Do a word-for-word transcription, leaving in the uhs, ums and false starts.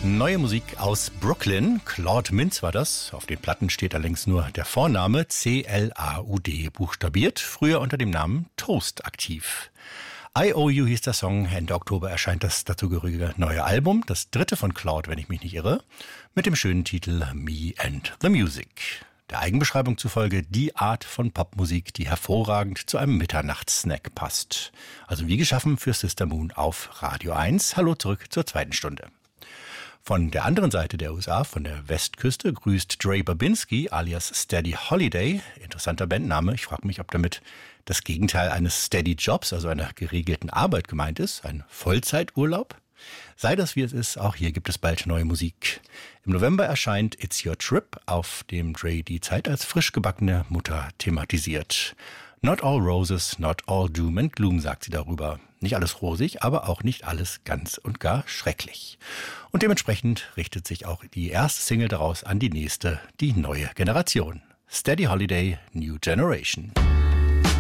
Neue Musik aus Brooklyn. Claude Mintz war das. Auf den Platten steht allerdings nur der Vorname C L A U D buchstabiert, früher unter dem Namen Toast aktiv. I O U hieß der Song. Ende Oktober erscheint das dazugehörige neue Album, das dritte von Claude, wenn ich mich nicht irre, mit dem schönen Titel Me and the Music. Der Eigenbeschreibung zufolge die Art von Popmusik, die hervorragend zu einem Mitternachtssnack passt. Also wie geschaffen für Sister Moon auf Radio eins. Hallo zurück zur zweiten Stunde. Von der anderen Seite der U S A, von der Westküste, grüßt Dre Babinski alias Steady Holiday. Interessanter Bandname. Ich frage mich, ob damit das Gegenteil eines Steady Jobs, also einer geregelten Arbeit gemeint ist. Ein Vollzeiturlaub? Sei das wie es ist, auch hier gibt es bald neue Musik. Im November erscheint It's Your Trip, auf dem Dre die Zeit als frisch gebackene Mutter thematisiert. Not all roses, not all doom and gloom, sagt sie darüber. Nicht alles rosig, aber auch nicht alles ganz und gar schrecklich. Und dementsprechend richtet sich auch die erste Single daraus an die nächste, die neue Generation. Steady Holiday, New Generation.